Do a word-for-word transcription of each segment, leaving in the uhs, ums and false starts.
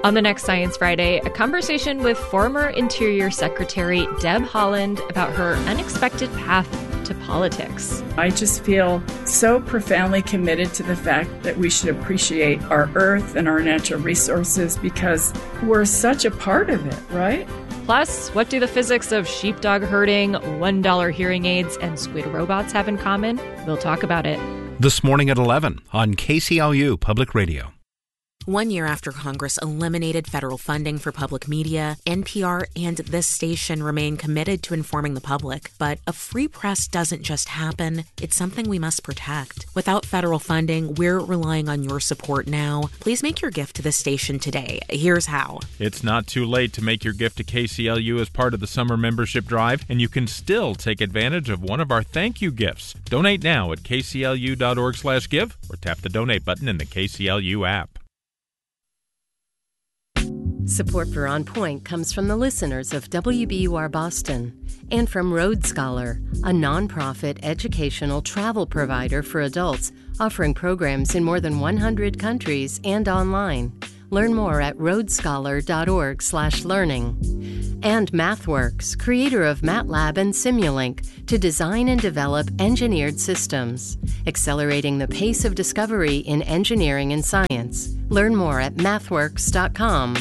On the next Science Friday, a conversation with former Interior Secretary Deb Haaland about her unexpected path to politics. I just feel so profoundly committed to the fact that we should appreciate our earth and our natural resources because we're such a part of it, right? Plus, what do the physics of sheepdog herding, one dollar hearing aids, and squid robots have in common? We'll talk about it. This morning at eleven on K C L U Public Radio. One year after Congress eliminated federal funding for public media, N P R and this station remain committed to informing the public. But a free press doesn't just happen. It's something we must protect. Without federal funding, we're relying on your support now. Please make your gift to this station today. Here's how. It's not too late to make your gift to K C L U as part of the summer membership drive, and you can still take advantage of one of our thank you gifts. Donate now at k c l u dot org slash give or tap the donate button in the K C L U app. Support for On Point comes from the listeners of W B U R Boston and from Road Scholar, a nonprofit educational travel provider for adults offering programs in more than one hundred countries and online. Learn more at road scholar dot org slash learning. And MathWorks, creator of MATLAB and Simulink, to design and develop engineered systems, accelerating the pace of discovery in engineering and science. Learn more at mathworks dot com.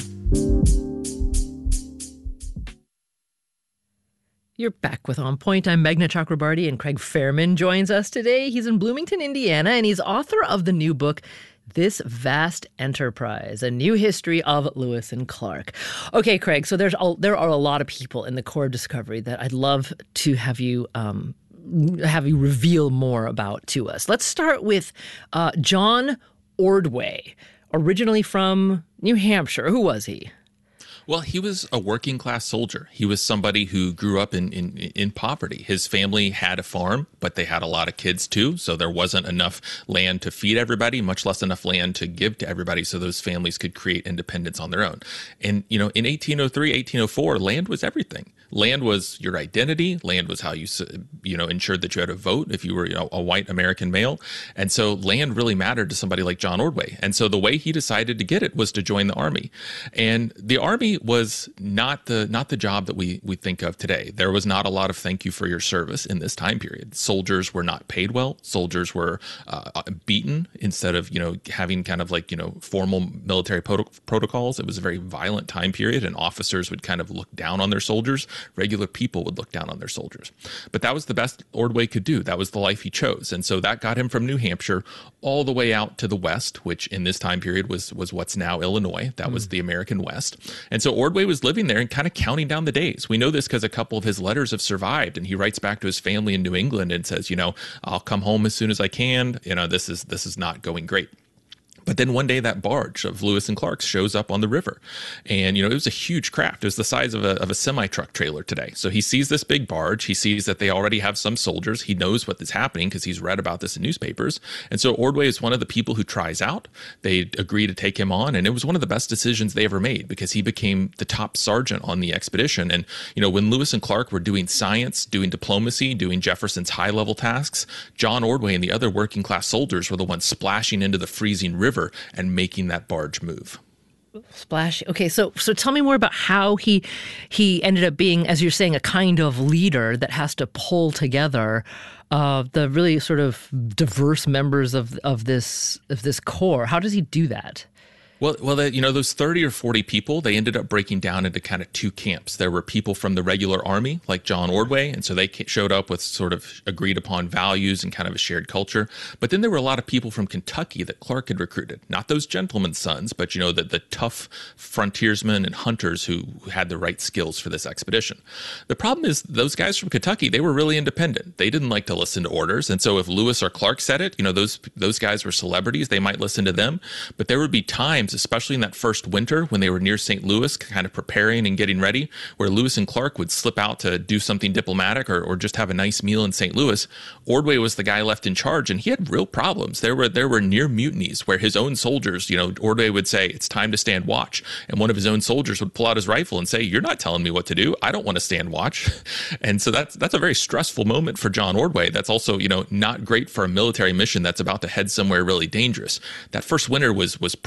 You're back with On Point. I'm Meghna Chakrabarty, and Craig Fairman joins us today. He's in Bloomington, Indiana, and he's author of the new book, This Vast Enterprise, A New History of Lewis and Clark. Okay, Craig, so there's a, there are a lot of people in the core of discovery that I'd love to have you um, have you reveal more about to us. Let's start with uh, John Ordway, originally from New Hampshire. Who was he? Well, he was a working class soldier. He was somebody who grew up in, in, in poverty. His family had a farm, but they had a lot of kids too. So there wasn't enough land to feed everybody, much less enough land to give to everybody so those families could create independence on their own. And, you know, in eighteen oh three, eighteen oh four, land was everything. Land was your identity. Land was how you, you know, ensured that you had a vote if you were, you know, a white American male. And so land really mattered to somebody like John Ordway. And so the way he decided to get it was to join the Army. And the Army was not the not the job that we we think of today. There was not a lot of thank you for your service in this time period. Soldiers were not paid well. Soldiers were uh, beaten instead of, you know, having kind of like, you know, formal military proto- protocols. It was a very violent time period, and officers would kind of look down on their soldiers. Regular people would look down on their soldiers. But that was the best Ordway could do. That was the life he chose. And so that got him from New Hampshire all the way out to the West, which in this time period was was what's now Illinois. That mm. was the American West. And so Ordway was living there and kind of counting down the days. We know this because a couple of his letters have survived, and he writes back to his family in New England and says, you know, I'll come home as soon as I can. You know, this is this is not going great. But then one day that barge of Lewis and Clark's shows up on the river. And, you know, it was a huge craft. It was the size of a, of a semi-truck trailer today. So he sees this big barge. He sees that they already have some soldiers. He knows what is happening because he's read about this in newspapers. And so Ordway is one of the people who tries out. They agree to take him on. And it was one of the best decisions they ever made because he became the top sergeant on the expedition. And, you know, when Lewis and Clark were doing science, doing diplomacy, doing Jefferson's high-level tasks, John Ordway and the other working-class soldiers were the ones splashing into the freezing river and making that barge move. Splash. Okay, so so tell me more about how he he ended up being, as you're saying, a kind of leader that has to pull together uh, the really sort of diverse members of of this of this corps. How does he do that? Well, well, they, you know, those thirty or forty people, they ended up breaking down into kind of two camps. There were people from the regular army, like John Ordway, and so they showed up with sort of agreed upon values and kind of a shared culture. But then there were a lot of people from Kentucky that Clark had recruited, not those gentlemen's sons, but, you know, the, the tough frontiersmen and hunters who, who had the right skills for this expedition. The problem is those guys from Kentucky, they were really independent. They didn't like to listen to orders. And so if Lewis or Clark said it, you know, those those guys were celebrities. They might listen to them. But there would be times, especially in that first winter when they were near Saint Louis, kind of preparing and getting ready, where Lewis and Clark would slip out to do something diplomatic or, or just have a nice meal in Saint Louis. Ordway was the guy left in charge, and he had real problems. There were there were near mutinies where his own soldiers, you know, Ordway would say, it's time to stand watch. And one of his own soldiers would pull out his rifle and say, you're not telling me what to do. I don't want to stand watch. And so that's that's a very stressful moment for John Ordway. That's also, you know, not great for a military mission that's about to head somewhere really dangerous. That first winter was was precarious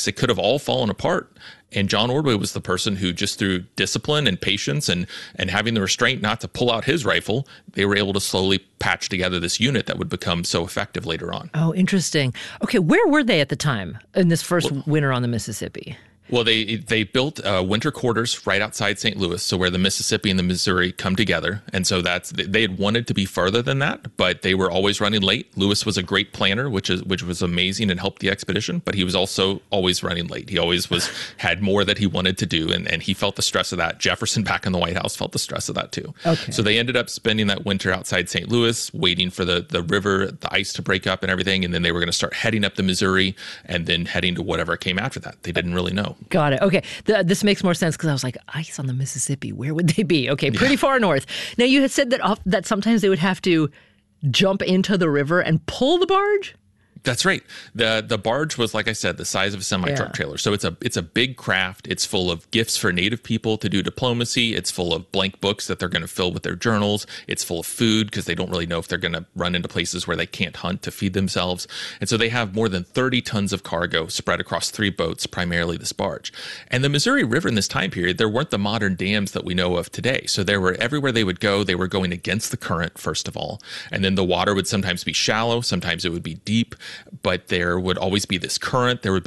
six, it could have all fallen apart. And John Ordway was the person who, just through discipline and patience and and having the restraint not to pull out his rifle, they were able to slowly patch together this unit that would become so effective later on. Oh, interesting. Okay, where were they at the time in this first well, winter on the Mississippi? Well, they they built uh, winter quarters right outside Saint Louis, so where the Mississippi and the Missouri come together. And so that's they had wanted to be further than that, but they were always running late. Lewis was a great planner, which is which was amazing and helped the expedition, but he was also always running late. He always was had more that he wanted to do, and, and he felt the stress of that. Jefferson back in the White House felt the stress of that too. Okay. So they ended up spending that winter outside Saint Louis, waiting for the, the river, the ice to break up and everything, and then they were going to start heading up the Missouri and then heading to whatever came after that. They didn't really know. Got it. Okay. The, this makes more sense because I was like, ice on the Mississippi, where would they be? Okay, pretty yeah. far north. Now, you had said that off, that sometimes they would have to jump into the river and pull the barge? That's right. The the barge was, like I said, the size of a semi-truck yeah. trailer. So it's a it's a big craft. It's full of gifts for Native people to do diplomacy. It's full of blank books that they're going to fill with their journals. It's full of food because they don't really know if they're going to run into places where they can't hunt to feed themselves. And so they have more than thirty tons of cargo spread across three boats, primarily this barge. And the Missouri River in this time period, there weren't the modern dams that we know of today. So there were everywhere they would go, they were going against the current, first of all. And then the water would sometimes be shallow. Sometimes it would be deep. But there would always be this current. There would